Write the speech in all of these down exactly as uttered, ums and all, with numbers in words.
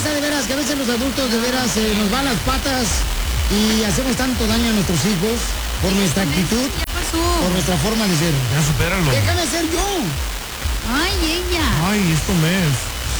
tristeza de veras, que a veces los adultos de veras eh, nos van las patas y hacemos tanto daño a nuestros hijos por nuestra actitud, por nuestra forma de ser. Ya supéralo. Déjame ser yo. Ay, ella. Ay, esto me es.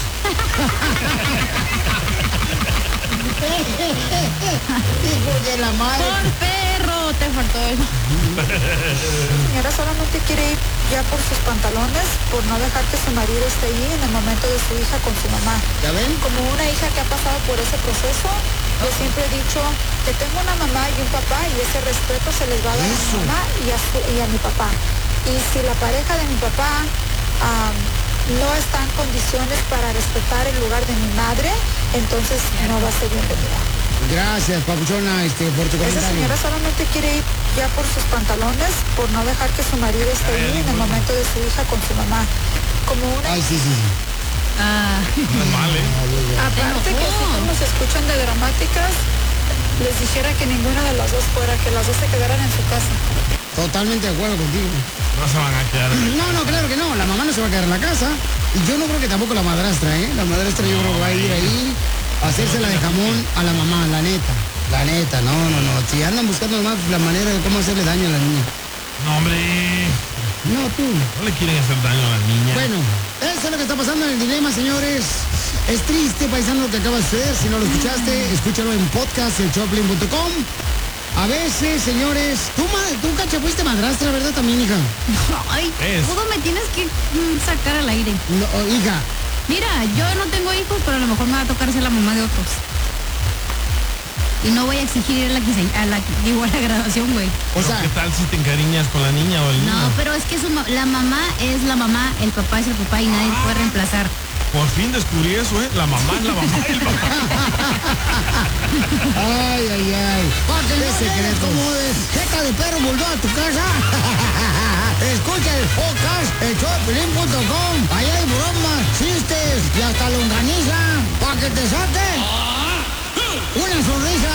Hijo de la madre. Por perro, te faltó eso. Señora solamente quiere ir ya por sus pantalones, por no dejar que su marido esté allí en el momento de su hija con su mamá. ¿Ya ven? Como una hija que ha pasado por ese proceso, yo siempre he dicho que tengo una mamá y un papá y ese respeto se les va a dar a mi mamá y a, su, y a mi papá. Y si la pareja de mi papá um, no está en condiciones para respetar el lugar de mi madre, entonces no va a ser bienvenida. Gracias, papuchona, este, por tu Esa comentario. señora solamente quiere ir ya por sus pantalones, por no dejar que su marido esté ahí en el momento de su hija con su mamá. Como una... Ay, sí, sí, sí. Ah. Normal, ¿eh? Aparte que así como se escuchan de dramáticas, les dijera que ninguna de las dos fuera, que las dos se quedaran en su casa. Totalmente de acuerdo contigo. No se van a quedar. No, no, claro que no. La mamá no se va a quedar en la casa. Y yo no creo que tampoco la madrastra, ¿eh? La madrastra yo creo que va a ir ahí a hacérsela de jamón a la mamá, la neta. La neta, no, no, no. Si andan buscando nomás la manera de cómo hacerle daño a la niña. No, hombre. No, tú. No le quieren hacer daño a la niña. Bueno, eso es lo que está pasando en el dilema, señores. Es triste, paisano, lo que acaba de suceder. Si no lo escuchaste, escúchalo en podcast, el choplin punto com. A veces, señores, tú, ma- tú cacha, fuiste madrastra, ¿verdad? También, hija. Ay, Es. todo me tienes que mm, sacar al aire. No, oh, hija, Mira, yo no tengo hijos, pero a lo mejor me va a tocar ser la mamá de otros. Y no voy a exigir a la, quince- a la, digo, a la graduación, güey. o Pero sea, ¿qué tal si te encariñas con la niña o el niño? No, pero es que su ma- la mamá es la mamá, el papá es el papá y nadie puede reemplazar. Por fin descubrí eso, ¿eh? La mamá es la mamá y el papá. ay, ay, ay. Porque ¿Qué no secretos? secretos como de jeca de perro volvió a tu casa. Escucha el podcast, el choplin punto com. Allá hay bromas, chistes y hasta longaniza para que te saque una sonrisa.